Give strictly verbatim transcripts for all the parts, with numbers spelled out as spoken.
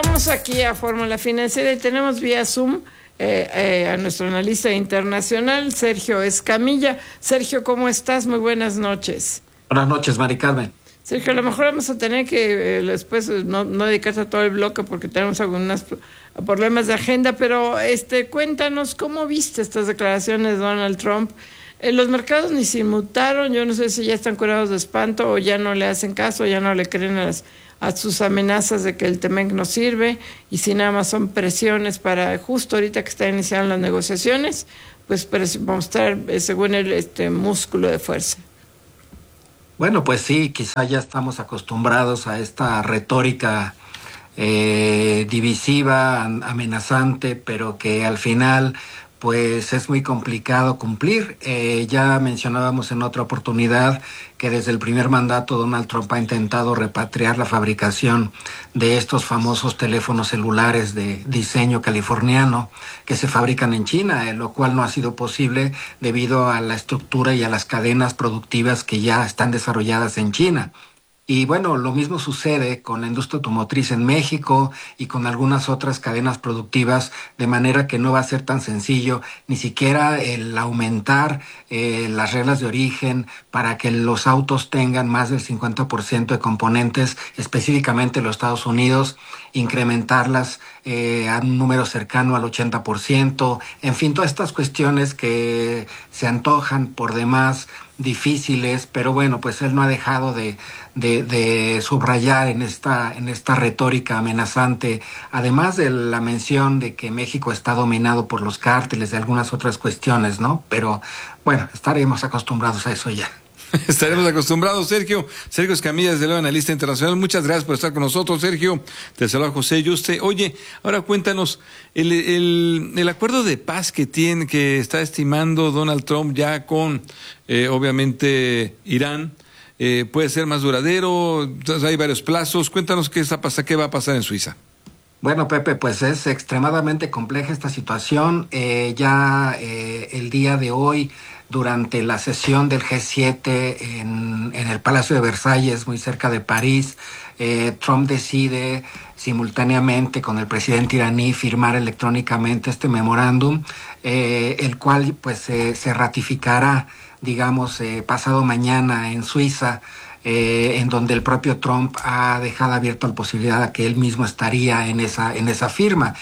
Vamos aquí a Fórmula Financiera y tenemos vía Zoom eh, eh, a nuestro analista internacional, Sergio Escamilla. Sergio, ¿cómo estás? Muy buenas noches. Buenas noches, Mari Carmen. Sergio, a lo mejor vamos a tener que eh, después no, no dedicarse a todo el bloque porque tenemos algunos problemas de agenda, pero este, cuéntanos cómo viste estas declaraciones de Donald Trump. Eh, los mercados ni se inmutaron, yo no sé si ya están curados de espanto o ya no le hacen caso, ya no le creen a, las, a sus amenazas de que el T-M E C no sirve, y si nada más son presiones para, justo ahorita que están iniciando las negociaciones, pues para mostrar, eh, según él, este músculo de fuerza. Bueno, pues sí, quizá ya estamos acostumbrados a esta retórica eh, divisiva, amenazante, pero que al final pues es muy complicado cumplir. Eh, ya mencionábamos en otra oportunidad que desde el primer mandato Donald Trump ha intentado repatriar la fabricación de estos famosos teléfonos celulares de diseño californiano que se fabrican en China, eh, lo cual no ha sido posible debido a la estructura y a las cadenas productivas que ya están desarrolladas en China. Y bueno, lo mismo sucede con la industria automotriz en México y con algunas otras cadenas productivas, de manera que no va a ser tan sencillo ni siquiera el aumentar eh, las reglas de origen para que los autos tengan más del cincuenta por ciento de componentes, específicamente en los Estados Unidos, incrementarlas eh, a un número cercano al ochenta por ciento, en fin, todas estas cuestiones que se antojan por demás difíciles, pero bueno, pues él no ha dejado de, de, de subrayar en esta, en esta retórica amenazante, además de la mención de que México está dominado por los cárteles y algunas otras cuestiones, ¿no? Pero bueno, estaremos acostumbrados a eso ya. Estaremos acostumbrados, Sergio. Sergio Escamilla, desde luego, analista internacional. Muchas gracias por estar con nosotros, Sergio. Te saluda José Yuste. Oye, ahora cuéntanos, el, el, el acuerdo de paz que tiene, que está estimando Donald Trump ya con, eh, obviamente, Irán, eh, ¿puede ser más duradero? Entonces, hay varios plazos. Cuéntanos qué está pasando, qué va a pasar en Suiza. Bueno, Pepe, pues es extremadamente compleja esta situación. Eh, ya eh, el día de hoy, durante la sesión del G siete en, en el Palacio de Versalles, muy cerca de París, eh, Trump decide simultáneamente con el presidente iraní firmar electrónicamente este memorándum, eh, el cual pues eh, se ratificará, digamos, eh, pasado mañana en Suiza, eh, en donde el propio Trump ha dejado abierto la posibilidad de que él mismo estaría en esa, en esa firma.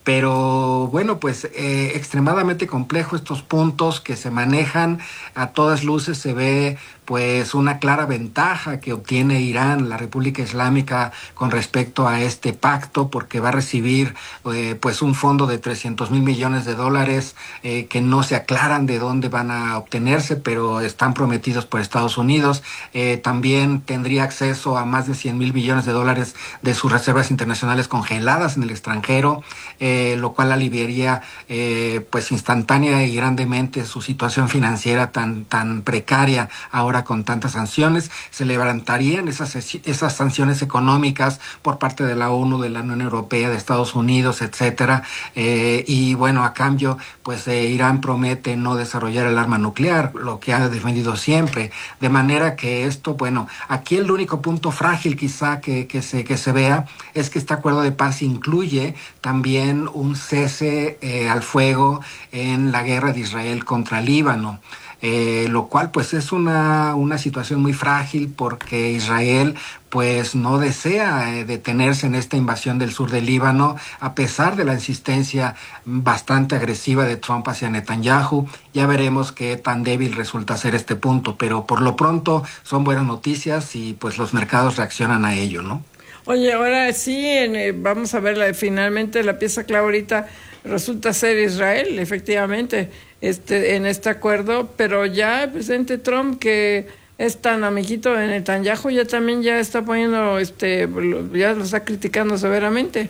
Pero bueno, pues eh, extremadamente complejo estos puntos que se manejan. A todas luces se ve pues una clara ventaja que obtiene Irán, la República Islámica, con respecto a este pacto, porque va a recibir eh, pues un fondo de trescientos mil millones de dólares eh, que no se aclaran de dónde van a obtenerse, pero están prometidos por Estados Unidos. Eh, también tendría acceso a más de cien mil millones de dólares de sus reservas internacionales congeladas en el extranjero, eh, lo cual aliviaría eh, pues instantánea y grandemente su situación financiera tan, tan precaria ahora con tantas sanciones. Se levantarían esas, esas sanciones económicas por parte de la ONU, de la Unión Europea, de Estados Unidos, etcétera. Eh, y bueno, a cambio, pues eh, Irán promete no desarrollar el arma nuclear, lo que ha defendido siempre. De manera que esto, bueno, aquí el único punto frágil quizá que, que, se, que se vea es que este acuerdo de paz incluye también un cese eh, al fuego en la guerra de Israel contra Líbano. Eh, lo cual pues es una, una situación muy frágil porque Israel pues no desea eh, detenerse en esta invasión del sur del Líbano, a pesar de la insistencia bastante agresiva de Trump hacia Netanyahu. Ya veremos qué tan débil resulta ser este punto, pero por lo pronto son buenas noticias y pues los mercados reaccionan a ello, ¿no? Oye, ahora sí, en, eh, vamos a ver la, finalmente la pieza clave ahorita resulta ser Israel, efectivamente, este, en este acuerdo, pero ya el presidente Trump, que es tan amiguito de Netanyahu, ya también ya está poniendo, este, ya lo está criticando severamente.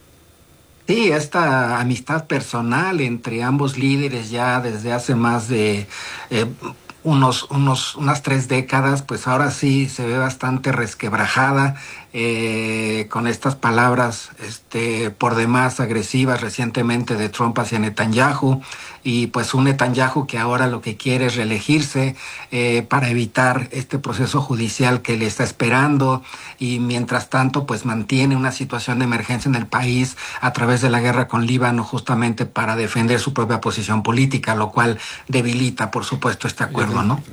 Sí, esta amistad personal entre ambos líderes ya desde hace más de eh, unos, unos, unas tres décadas, pues ahora sí se ve bastante resquebrajada. eh, con estas palabras este, por demás agresivas recientemente de Trump hacia Netanyahu, y pues un Netanyahu que ahora lo que quiere es reelegirse eh, para evitar este proceso judicial que le está esperando, y mientras tanto pues mantiene una situación de emergencia en el país a través de la guerra con Líbano, justamente para defender su propia posición política, lo cual debilita por supuesto este acuerdo, ¿no?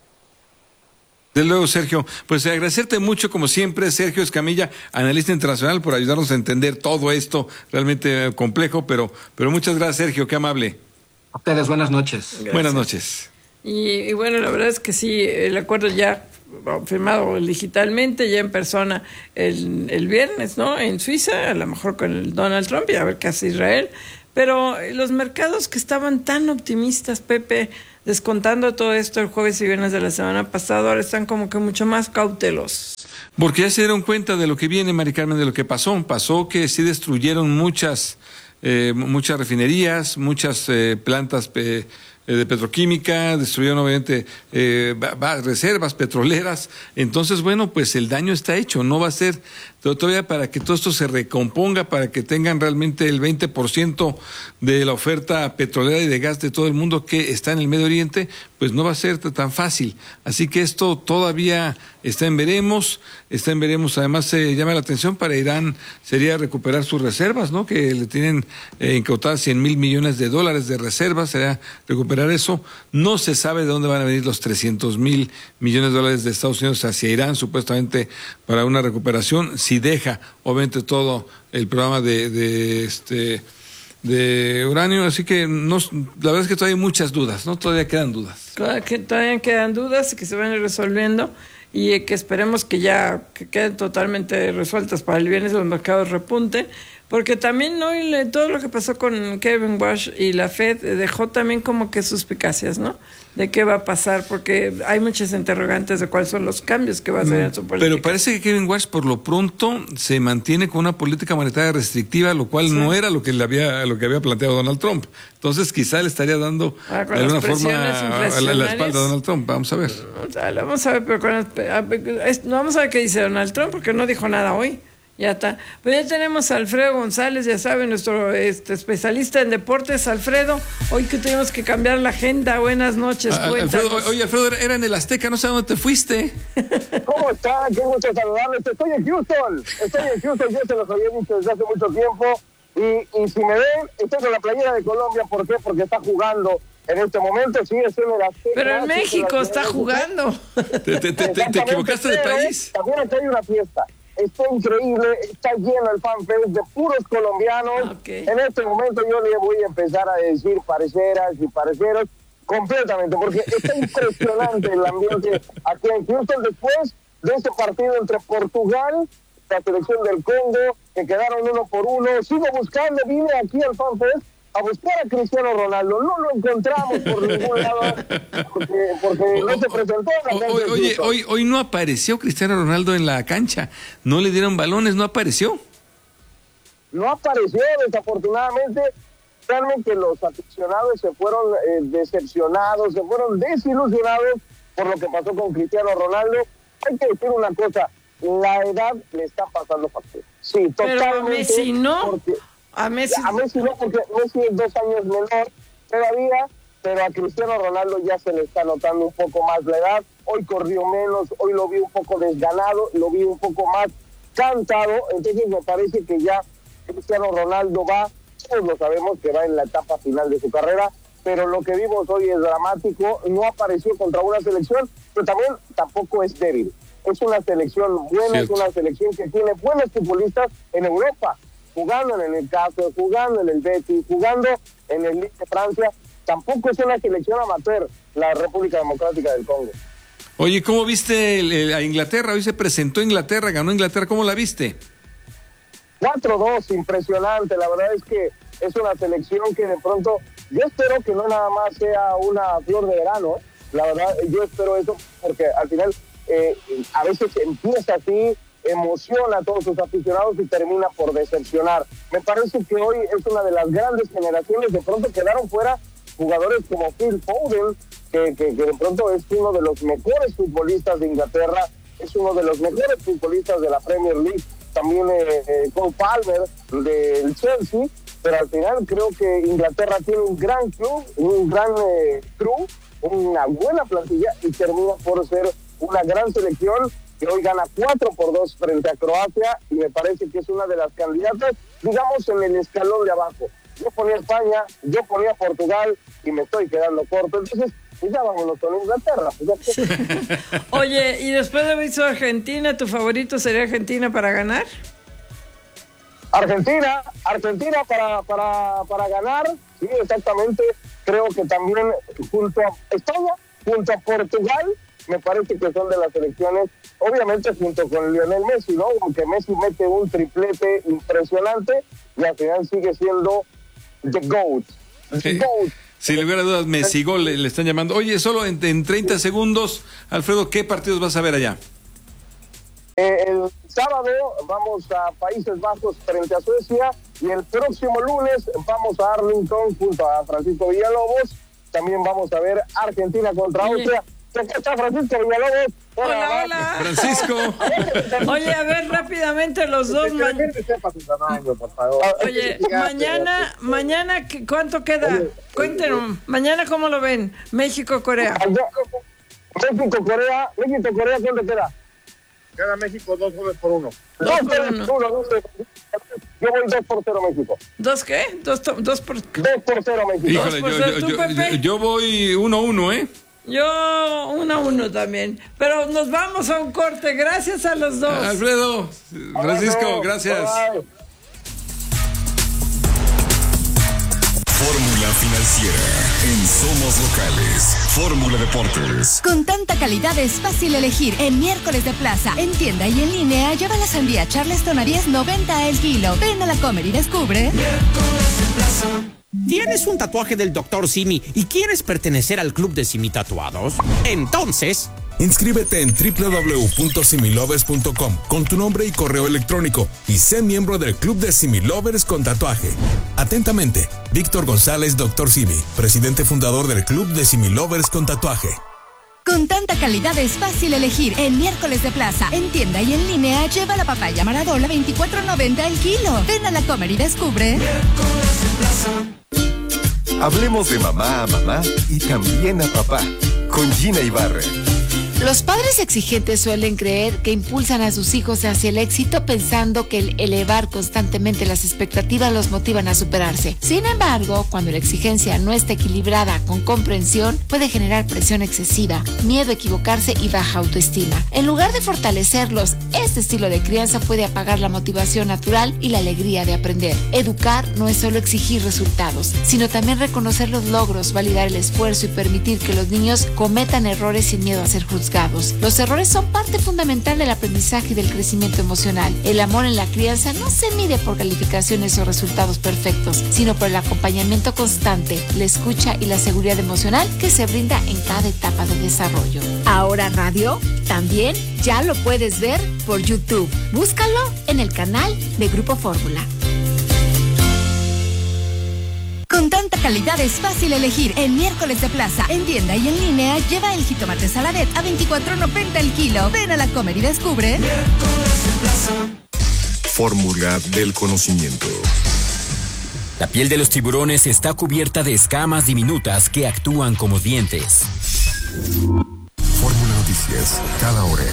De luego, Sergio, pues agradecerte mucho, como siempre, Sergio Escamilla, analista internacional, por ayudarnos a entender todo esto, realmente complejo, pero, pero muchas gracias, Sergio, qué amable. A ustedes, buenas noches. Gracias. Buenas noches. Y, y bueno, la verdad es que sí, el acuerdo ya firmado digitalmente, ya en persona el, el viernes, ¿no? En Suiza, a lo mejor con el Donald Trump, y a ver qué hace Israel. Pero los mercados que estaban tan optimistas, Pepe, descontando todo esto el jueves y viernes de la semana pasada, ahora están como que mucho más cautelosos. Porque ya se dieron cuenta de lo que viene, Mari Carmen, de lo que pasó. Pasó que sí destruyeron muchas, eh, muchas refinerías, muchas eh, plantas eh, de petroquímica, destruyeron obviamente eh, reservas petroleras. Entonces, bueno, pues el daño está hecho. No va a ser todavía para que todo esto se recomponga, para que tengan realmente el veinte por ciento de la oferta petrolera y de gas de todo el mundo que está en el Medio Oriente, pues no va a ser tan fácil. Así que esto todavía está en veremos, está en veremos. Además, se eh, llama la atención para Irán, sería recuperar sus reservas, ¿no? Que le tienen eh, incautadas cien mil millones de dólares de reservas, sería recuperar eso. No se sabe de dónde van a venir los trescientos mil millones de dólares de Estados Unidos hacia Irán, supuestamente para una recuperación, si deja, obviamente, todo el programa de, de este de uranio, así que no, la verdad es que todavía hay muchas dudas, ¿no? Todavía quedan dudas. Claro que todavía quedan dudas y que se van a ir resolviendo, y que esperemos que ya que queden totalmente resueltas para el viernes, los mercados repunten, porque también hoy le, todo lo que pasó con Kevin Walsh y la Fed dejó también como que suspicacias, ¿no? De qué va a pasar, porque hay muchas interrogantes de cuáles son los cambios que va a hacer en su política. Pero parece que Kevin Walsh por lo pronto se mantiene con una política monetaria restrictiva, lo cual sí. no era lo que le había lo que había planteado Donald Trump. Entonces quizá le estaría dando ah, de alguna forma a la, la espalda a Donald Trump. Vamos a ver. Vamos a ver, pero con las, vamos a ver qué dice Donald Trump, porque no dijo nada hoy. Ya está. Pues ya tenemos a Alfredo González, ya saben, nuestro este, especialista en deportes. Alfredo, hoy que tenemos que cambiar la agenda. Buenas noches, ah, Alfredo, oye, Alfredo, era en el Azteca, no sé a dónde te fuiste. ¿Cómo está? Qué gusto saludarles. Estoy en Houston. Estoy en Houston, yo se los había dicho desde hace mucho tiempo. Y, y si me ven, estoy con la playera de Colombia. ¿Por qué? Porque está jugando en este momento. Sí, es en el Azteca. Pero en México está jugando. ¿Te, te, te, te equivocaste de país? También aquí hay una fiesta. Está increíble, está lleno el fanfest de puros colombianos. Okay. En este momento yo le voy a empezar a decir pareceras y pareceros completamente, porque está impresionante el ambiente aquí en Houston después de este partido entre Portugal, la selección del Congo, que quedaron uno por uno. Sigo buscando, vine aquí al fanfest a buscar a Cristiano Ronaldo. No lo encontramos por ningún lado porque, porque no se presentó en la Oye, oye hoy, hoy no apareció Cristiano Ronaldo en la cancha. No le dieron balones, no apareció. No apareció, desafortunadamente. Realmente los aficionados se fueron eh, decepcionados, se fueron desilusionados por lo que pasó con Cristiano Ronaldo. Hay que decir una cosa, la edad le está pasando factura. Sí, totalmente. Pero Messi no. Porque, A Messi. a Messi no, porque Messi es dos años menor todavía, pero a Cristiano Ronaldo ya se le está notando un poco más la edad. Hoy corrió menos, hoy lo vi un poco desganado, lo vi un poco más cansado. Entonces me parece que ya Cristiano Ronaldo va, todos lo sabemos que va en la etapa final de su carrera, pero lo que vimos hoy es dramático. No apareció contra una selección, pero también tampoco es débil. Es una selección buena, Cierto. es una selección que tiene buenos futbolistas en Europa, jugando en el Caso, jugando en el Betis, jugando en el Ligue de Francia. Tampoco es una selección amateur la República Democrática del Congo. Oye, ¿cómo viste el, el, a Inglaterra? Hoy se presentó Inglaterra, ganó Inglaterra. ¿Cómo la viste? cuatro dos, impresionante. La verdad es que es una selección que de pronto, yo espero que no nada más sea una flor de verano. La verdad, yo espero eso porque al final eh, a veces empieza así, emociona a todos sus aficionados y termina por decepcionar. Me parece que hoy es una de las grandes generaciones. De pronto quedaron fuera jugadores como Phil Foden, que, que, que de pronto es uno de los mejores futbolistas de Inglaterra. es uno de los mejores futbolistas de la Premier League, también eh, eh, Cole Palmer del Chelsea, pero al final creo que Inglaterra tiene un gran club, un gran eh, crew, una buena plantilla y termina por ser una gran selección que hoy gana cuatro por dos frente a Croacia y me parece que es una de las candidatas, digamos, en el escalón de abajo. Yo ponía España, yo ponía Portugal y me estoy quedando corto, entonces pues ya vámonos con Inglaterra. Pues ya. Oye, y después de haber visto Argentina, ¿tu favorito sería Argentina para ganar? Argentina, Argentina para, para, para ganar, sí, exactamente. Creo que también junto a España, junto a Portugal, me parece que son de las selecciones, obviamente junto con Lionel Messi, ¿no? Aunque Messi mete un triplete impresionante y al final sigue siendo the GOAT. The Sí. GOAT. Sin lugar a dudas, Messi Gol le, le están llamando. Oye, solo en, en treinta segundos, Alfredo, ¿qué partidos vas a ver allá? Eh, el sábado vamos a Países Bajos frente a Suecia y el próximo lunes vamos a Arlington junto a Francisco Villalobos. También vamos a ver Argentina contra Austria. Aquí está Francisco Villalobos. Hola, hola. Francisco. Oye, a ver rápidamente los dos. Ma- Oye, mañana, mañana, ¿qué- ¿cuánto queda? Cuéntenos, mañana ¿cómo lo ven? México-Corea. México-Corea, México-Corea, ¿cuánto queda? Gana México dos goles por uno. Dos Dos por por uno. uno, dos por- Yo voy dos por cero México. ¿Dos qué? Dos, to- dos por... Dos por cero México. Híjole, por yo, ser yo, tú, yo, Pepe. yo- yo voy uno a uno, ¿eh? Yo uno a uno también. Pero nos vamos a un corte. Gracias a los dos. Alfredo, Francisco, gracias. Bye. Fórmula Financiera en Somos Locales. Fórmula Deportes. Con tanta calidad es fácil elegir. En miércoles de plaza, en tienda y en línea, lleva la sandía Charleston a diez noventa el kilo. Ven a la Comer y descubre. ¿Tienes un tatuaje del doctor Simi y quieres pertenecer al club de Simi Tatuados? Entonces, Inscríbete en doble u doble u doble u punto similovers punto com con tu nombre y correo electrónico y sé miembro del club de Similovers con tatuaje. Atentamente, Víctor González, doctor Simi, presidente fundador del club de Similovers con tatuaje. Con tanta calidad es fácil elegir. En miércoles de plaza, en tienda y en línea, lleva la papaya Maradola veinticuatro noventa el kilo. Ven a la Comer y descubre. Hablemos de mamá a mamá y también a papá, con Gina Ibarra. Los padres exigentes suelen creer que impulsan a sus hijos hacia el éxito pensando que el elevar constantemente las expectativas los motivan a superarse. Sin embargo, cuando la exigencia no está equilibrada con comprensión, puede generar presión excesiva, miedo a equivocarse y baja autoestima. En lugar de fortalecerlos, este estilo de crianza puede apagar la motivación natural y la alegría de aprender. Educar no es solo exigir resultados, sino también reconocer los logros, validar el esfuerzo y permitir que los niños cometan errores sin miedo a ser juzgados. Los errores son parte fundamental del aprendizaje y del crecimiento emocional. El amor en la crianza no se mide por calificaciones o resultados perfectos, sino por el acompañamiento constante, la escucha y la seguridad emocional que se brinda en cada etapa de desarrollo. Ahora radio, también ya lo puedes ver por YouTube. Búscalo en el canal de Grupo Fórmula. Con tanta calidad es fácil elegir. En miércoles de plaza, en tienda y en línea, lleva el jitomate Saladet a veinticuatro noventa el kilo. Ven a la Comer y descubre. Fórmula del conocimiento. La piel de los tiburones está cubierta de escamas diminutas que actúan como dientes. Fórmula Noticias, cada hora.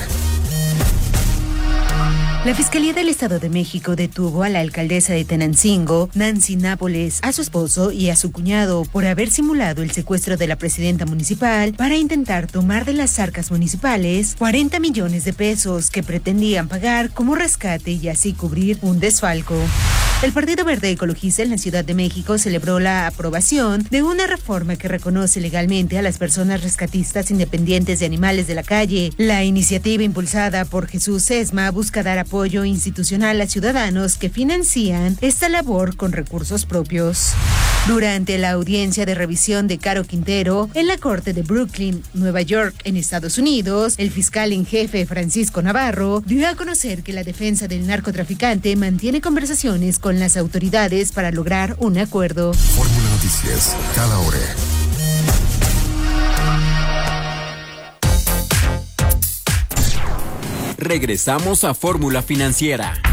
La Fiscalía del Estado de México detuvo a la alcaldesa de Tenancingo, Nancy Nápoles, a su esposo y a su cuñado por haber simulado el secuestro de la presidenta municipal para intentar tomar de las arcas municipales cuarenta millones de pesos que pretendían pagar como rescate y así cubrir un desfalco. El Partido Verde Ecologista en la Ciudad de México celebró la aprobación de una reforma que reconoce legalmente a las personas rescatistas independientes de animales de la calle. La iniciativa impulsada por Jesús Sesma busca dar apoyo institucional a ciudadanos que financian esta labor con recursos propios. Durante la audiencia de revisión de Caro Quintero en la Corte de Brooklyn, Nueva York, en Estados Unidos, el fiscal en jefe Francisco Navarro dio a conocer que la defensa del narcotraficante mantiene conversaciones con las autoridades para lograr un acuerdo. Fórmula Noticias, cada hora. Regresamos a Fórmula Financiera.